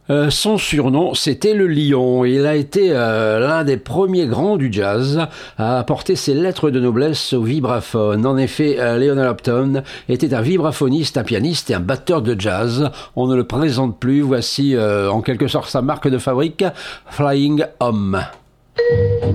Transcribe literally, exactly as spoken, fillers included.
Euh, son surnom, c'était le Lion. Il a été euh, l'un des premiers grands du jazz à apporter ses lettres de noblesse au vibraphone. En effet, euh, Lionel Hampton était un vibraphoniste, un pianiste et un batteur de jazz. On ne le présente plus. Voici euh, en quelque sorte sa marque de fabrique, Flying Home.